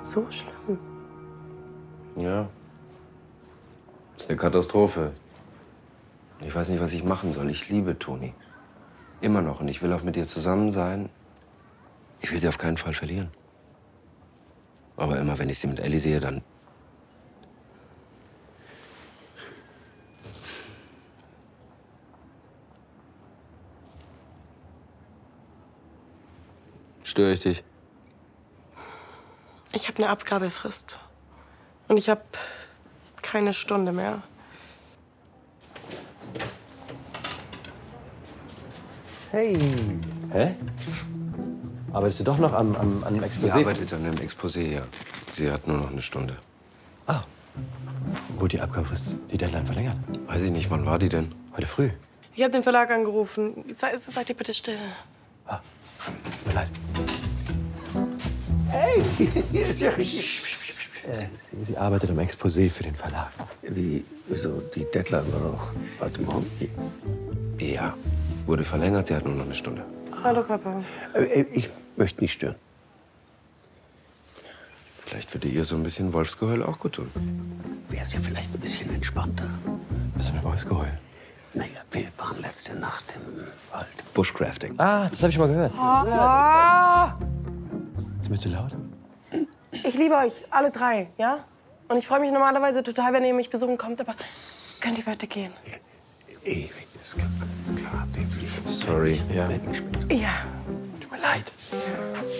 So schlimm? Ja. Das ist eine Katastrophe. Ich weiß nicht, was ich machen soll. Ich liebe Toni. Immer noch. Und ich will auch mit ihr zusammen sein. Ich will sie auf keinen Fall verlieren. Aber immer, wenn ich sie mit Ellie sehe, dann... Störe ich dich? Ich habe eine Abgabefrist. Und ich habe keine Stunde mehr. Hey. Hä? Arbeitest du doch noch an dem Exposé? Sie arbeitet an dem Exposé, ja. Sie hat nur noch eine Stunde. Ah. Wurde die Abgabefrist, die Deadline verlängert? Weiß ich nicht, wann war die denn? Heute früh. Ich habe den Verlag angerufen. Seid ihr bitte still? Ah, tut mir leid. Hey, hier ist ja... Sie arbeitet am Exposé für den Verlag. Wieso? Die Deadline war doch heute Morgen. Ja. Wurde verlängert, sie hat nur noch eine Stunde. Hallo, Papa. Ich möchte nicht stören. Vielleicht würde ihr so ein bisschen Wolfsgeheul auch gut tun. Wäre es ja vielleicht ein bisschen entspannter. Bist du mit Wolfsgeheul? Naja, wir waren letzte Nacht im Wald. Bushcrafting. Ah, das habe ich schon mal gehört. Ist mir zu laut? Ich liebe euch, alle drei, ja? Und ich freue mich normalerweise total, wenn ihr mich besuchen kommt, aber könnt ihr bitte gehen? Ist klar, Sorry. Ja. Ja. Tut mir leid.